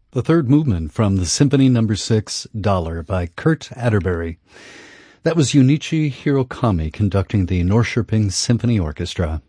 The third movement from the Symphony No. 6, Dollar, by Kurt Atterbury. That was Junichi Hirokami conducting the Norrköping Symphony Orchestra.